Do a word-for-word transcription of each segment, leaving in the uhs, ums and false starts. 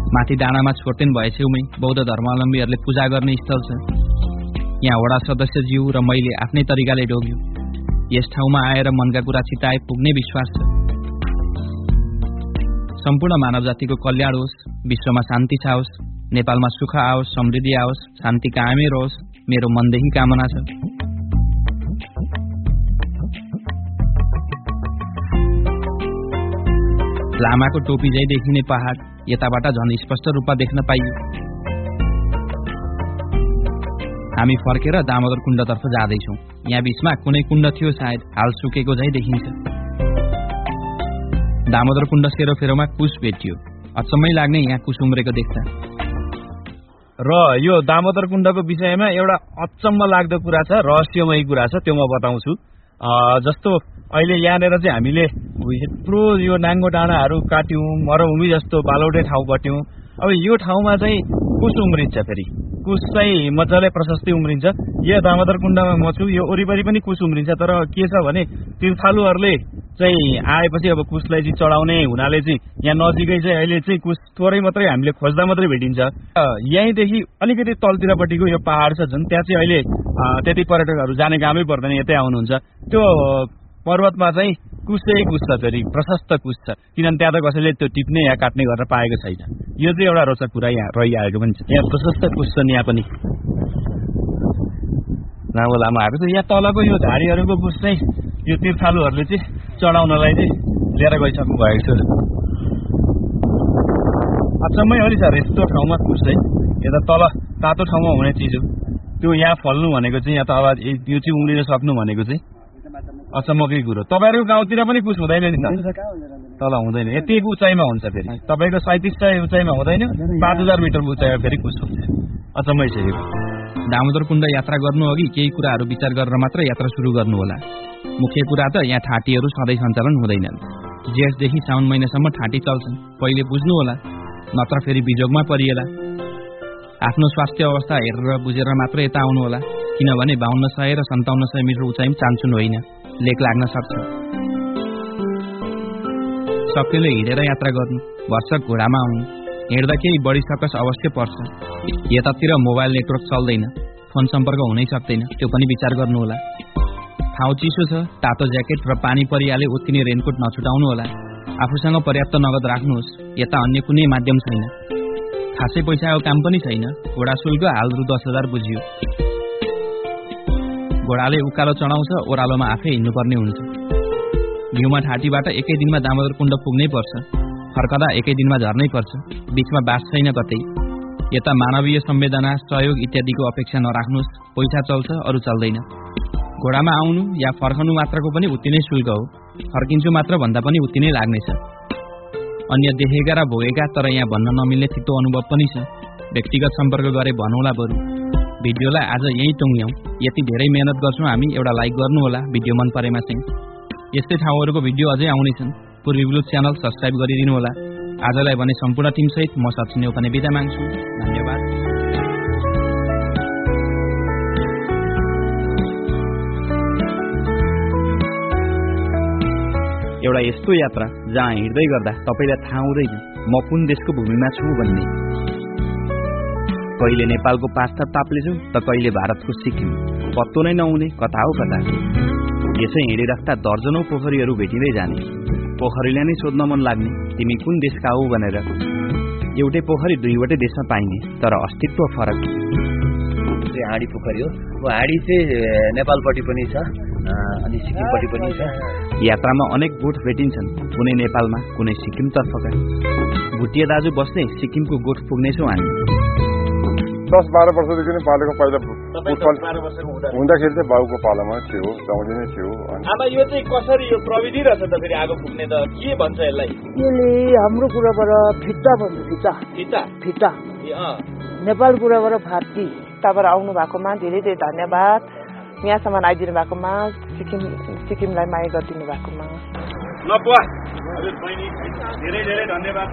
माथि डाँडामा छोर्तेन भए छेउमै बौद्ध धर्मावलम्बीहरूले पूजा गर्ने स्थल छ। यहाँ वडा सदस्यज्यू र मैले आफ्नै तरिकाले ढोग्यौं। यस ठाउँमा आएर मनका कुरा चिताए पुग्ने विश्वास छ। सम्पूर्ण मानव जातिको कल्याण होस्, विश्वमा शान्ति छाओस्, नेपालमा सुख आओस्, समृद्धि आओस्, शान्ति कायमै रहोस्, मेरो मनदेखि कामना छ। लामाको टोपी झै देखिने पहाड यताबाट झन् स्पष्ट रूपमा देख्न पाइयो। हामी फर्केर दामोदर कुण्डतर्फ जाँदैछौँ। यहाँ बीचमा कुनै कुण्ड थियो, सायद हाल सुकेको झै देखिन्छ। दामोदर कुण्ड सेरोफेरोमा कुश भेटियो। अचम्मै लाग्ने यहाँ कुश उम्रेको देख्दा। र यो दामोदर कुण्डको विषयमा एउटा अचम्म लाग्दो कुरा छ, रहस्यमय कुरा छ, त्यो म बताउँछु। जस्तो अहिले यहाँनिर चाहिँ हामीले यत्रो यो नाङ्गो डाँडाहरू काट्यौँ, मरुभूमि जस्तो बालौटे ठाउँ कट्यौँ। अब यो ठाउँमा चाहिँ कुश उम्रिन्छ, फेरि कुश चाहिँ मजाले प्रशस्तै उम्रिन्छ। यो दामोदर कुण्डमा म छु, यो वरिपरि पनि कुश उम्रिन्छ। तर के छ भने तीर्थालुहरूले चाहिँ आएपछि अब कुशलाई चाहिँ चढाउने हुनाले चाहिँ यहाँ नजिकै चाहिँ अहिले चाहिँ कुश थोरै मात्रै हामीले खोज्दा मात्रै भेटिन्छ। यहीँदेखि अलिकति तलतिरपट्टिको यो पहाड छ जुन, त्यहाँ चाहिँ अहिले त्यति पर्यटकहरू जाने कामै पर्दैन, यतै आउनुहुन्छ। त्यो पर्वतमा चाहिँ कुशै कुश छ, फेरि प्रशस्त कुश छ, किनभने त्यहाँ त कसैले त्यो टिप्ने या काट्ने गर्न पाएको छैन। यो चाहिँ एउटा रोचक कुरा यहाँ रहिआएको पनि छ। यहाँ प्रशस्त कुश छन्, यहाँ पनि लामो लामोहरू छ। यहाँ तलको यो झाडीहरूको कुश चाहिँ यो तीर्थालुहरूले चाहिँ चढाउनलाई चाहिँ लिएर गइसक्नु भएको छ। अचम्मै हो नि सर, यस्तो ठाउँमा कुश है, यता तल तातो ठाउँमा हुने चिज हो त्यो। यहाँ फल्नु भनेको चाहिँ यहाँ तल यो चाहिँ उम्रिन सक्नु भनेको चाहिँ अचम्मकै कुरो। तपाईँहरूको गाउँतिर पनि कुश हुँदैन नि त? तल हुँदैन, यति उचाइमा हुन्छ। फेरि तपाईँको सैतिस सय उचाइमा हुँदैन, पाँच हजार मिटर उचाइमा फेरि कुश हुन्छ। अचम्मै छ यो। दामोदर कुण्ड यात्रा गर्नु अघि केही कुराहरू विचार गरेर मात्र यात्रा सुरु गर्नु होला। मुख्य कुरा त यहाँ ठाटीहरू सधैँ सञ्चालन हुँदैनन्। जेठदेखि साउन महिनासम्म ठाटी चल्छन्, पहिले बुझ्नु होला, नत्र फेरि बिजोगमा परिएला। आफ्नो स्वास्थ्य अवस्था हेरेर बुझेर मात्र यता आउनु होला, किनभने बाहन्न सय र सन्ताउन्न सय मिटर उचाइमा चान्चुन होइन, लेक लाग्न सक्छ। सबैले हिँडेर यात्रा गर्नु, भर्सक घोडामा आउनु। हिँड्दा केही बढी सकस अवश्य पर्छ। यतातिर मोबाइल नेटवर्क चल्दैन, फोन सम्पर्क हुनै सक्दैन, त्यो पनि विचार गर्नु होला। ठाउँ चिसो छ, तातो ज्याकेट र पानी परिहाले उत्तिने रेनकोट नछुटाउनु होला। आफूसँग पर्याप्त नगद राख्नुहोस्। यता अन्य कुनै माध्यम छैन, खासै पैसाको काम पनि छैन। घोडा शुल्क हाल रु दस हजार बुझियो। घोडाले उकालो चढाउँछ, ओह्रालोमा आफै हिँड्नुपर्ने हुन्छ। घिउमा ठाटीबाट एकै दिनमा दामोदर कुण्ड पुग्नै पर्छ, फर्कदा एकै दिनमा झर्नै पर्छ। बीचमा बास छैन कतै। यता मानवीय संवेदना, सहयोग इत्यादिको अपेक्षा नराख्नुहोस्। पैसा चल्छ, अरू चल्दैन। घोडामा आउनु या फर्कनु मात्रको पनि उति नै शुल्क हो। फर्किन्छु मात्र भन्दा पनि उति नै लाग्नेछ। अन्य देखेका र भोगेका तर यहाँ भन्न नमिल्ने थितो अनुभव पनि छ। व्यक्तिगत सम्पर्क गरे भनौँला बरु। भिडियोलाई आज यहीँ टुङ्ग्यौँ। यति धेरै मेहनत गर्छौँ हामी, एउटा लाइक गर्नु होला भिडियो मन परेमा चाहिँ। यस्तै ठाउँहरूको भिडियो अझै आउनेछन्। पूर्वी ब्लुज च्यानल सब्स्क्राइब गरिदिनु होला। आजलाई भने सम्पूर्ण टिमसहित म सचिन नेउपाने बिदा माग्छु। धन्यवाद। एउटा यस्तो यात्रा जहाँ हिँड्दै गर्दा तपाईँलाई थाहा हुँदैन म कुन देशको भूमिमा छु भन्ने। कहिले नेपालको पाँचटा ताप्लेछु त कहिले भारतको सिक्किम, पत्तो नै नहुने कता हो कता। यसै हिँडिराख्दा दर्जनौं पोखरीहरू भेटिँदै जाने। पोखरीलाई नै सोध्न मन लाग्ने, तिमी कुन देशका हो भनेर। एउटै पोखरी दुईवटै देशमा पाइने, तर अस्तित्व फरक। हाँडी पोखरी हो। हाँडी चाहिँ नेपालपट्टि पनि छ अनि सिक्किमपट्टि पनि छ। यात्रामा अनेक गोठ भेटिन्छन्, कुनै नेपालमा कुनै सिक्किमतर्फका। भुटिया दाजु बस्ने सिक्किमको गोठ पुग्नेछौँ हामी। दस बाह्र वर्षदेखि नै पालेको। पहिला हुँदाखेरि चाहिँ बाउको पालामा थियो, गाउँले नै थियो। आमा यो चाहिँ कसरी यो प्रविधि रहेछ त फेरि आगो फुक्ने त के भन्छ यसलाई? यसले हाम्रो कुराबाट फिट्टा भन्छ। फिट्टा फिट्टा फिट्टा नेपाल कुराबाट फाटी। तबाट आउनु भएकोमा धेरै धेरै धन्यवाद। यहाँसम्म आइदिनु भएकोमा, सिक्किम सिक्किमलाई माया गरिदिनु भएकोमा धेरै धेरै धन्यवाद।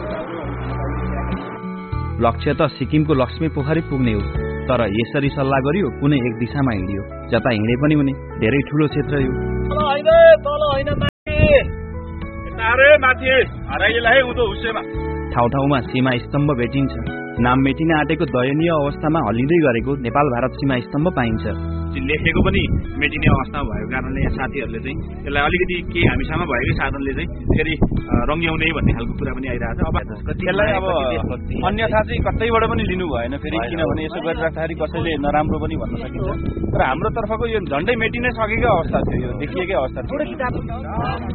लक्ष्य त सिक्किमको लक्ष्मी पोखरी पुग्ने हो, तर यसरी सल्लाह गरियो कुनै एक दिशामा हिँडियो। जता हिँडे पनि हुने, धेरै ठुलो क्षेत्र यो। तल होइन माथि हराइला है उँधो हुसेमा। ठाउँ ठाउँमा सीमा स्तम्भ भेटिन्छ। नाम मेटिन आँटेको दयनीय अवस्थामा हल्लिँदै गरेको नेपाल भारत सीमा स्तम्भ पाइन्छ। लेखेको पनि मेटिने अवस्थामा भएको कारणले यहाँ साथीहरूले चाहिँ यसलाई अलिकति केही हामीसँग भएकै साधनले चाहिँ फेरि रङ्ग्याउने भन्ने खालको कुरा पनि आइरहेको छ। अब यसलाई अब अन्यथा चाहिँ कतैबाट पनि लिनु भएन फेरि, किनभने यसो गरिराख्दाखेरि कसैले नराम्रो पनि भन्न सकिन्छ। तर हाम्रो तर्फको यो झन्डै मेटिनै सकेकै अवस्था थियो, यो देखिएकै अवस्था थियो।